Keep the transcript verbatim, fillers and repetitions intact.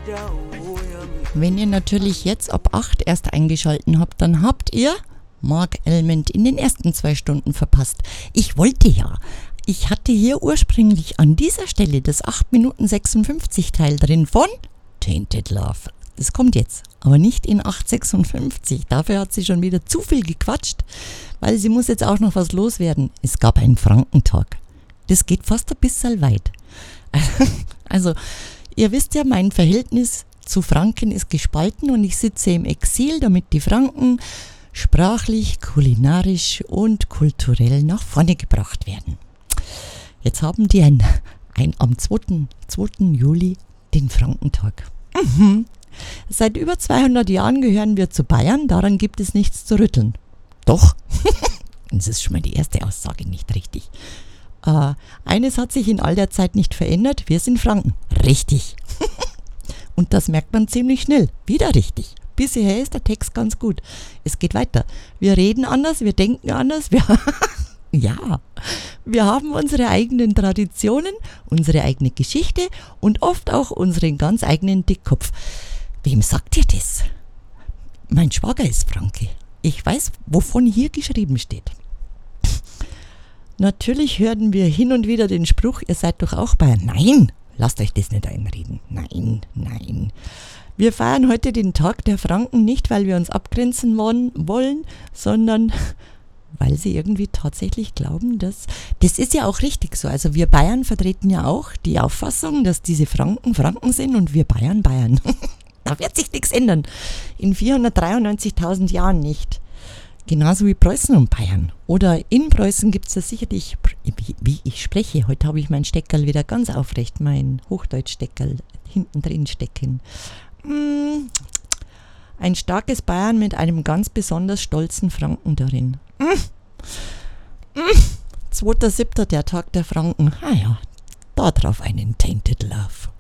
Wenn ihr natürlich jetzt ab acht erst eingeschalten habt, dann habt ihr Mark Almond in den ersten zwei Stunden verpasst. Ich wollte ja, ich hatte hier ursprünglich an dieser Stelle das acht Minuten sechsundfünfzig Teil drin von Tainted Love. Das kommt jetzt, aber nicht in acht sechsundfünfzig. Dafür hat sie schon wieder zu viel gequatscht, weil sie muss jetzt auch noch was loswerden. Es gab einen Frankentag. Das geht fast ein bisschen weit. Also, ihr wisst ja, mein Verhältnis zu Franken ist gespalten und ich sitze im Exil, damit die Franken sprachlich, kulinarisch und kulturell nach vorne gebracht werden. Jetzt haben die ein, ein, am zweiten Juli den Frankentag. Mhm. Seit über zweihundert Jahren gehören wir zu Bayern, daran gibt es nichts zu rütteln. Doch, das ist schon mal die erste Aussage nicht richtig. Äh, eines hat sich in all der Zeit nicht verändert, wir sind Franken. Richtig. Und das merkt man ziemlich schnell. Wieder richtig. Bisher ist der Text ganz gut. Es geht weiter. Wir reden anders, wir denken anders. Wir ja, wir haben unsere eigenen Traditionen, unsere eigene Geschichte und oft auch unseren ganz eigenen Dickkopf. Wem sagt ihr das? Mein Schwager ist Franke. Ich weiß, wovon hier geschrieben steht. Natürlich hören wir hin und wieder den Spruch, ihr seid doch auch Bayern. Nein! Lasst euch das nicht einreden. Nein, nein. Wir feiern heute den Tag der Franken nicht, weil wir uns abgrenzen wollen, sondern weil sie irgendwie tatsächlich glauben, dass... Das ist ja auch richtig so. Also wir Bayern vertreten ja auch die Auffassung, dass diese Franken Franken sind und wir Bayern Bayern. Da wird sich nichts ändern. In vierhundertdreiundneunzigtausend Jahren nicht. Genauso wie Preußen und Bayern. Oder in Preußen gibt es ja sicherlich, wie, wie ich spreche, heute habe ich mein Steckerl wieder ganz aufrecht, mein Hochdeutsch-Steckerl hinten drin stecken. Mm, ein starkes Bayern mit einem ganz besonders stolzen Franken darin. Mm, mm, zweiter siebter der Tag der Franken. Ah ja, da drauf einen Tainted Love.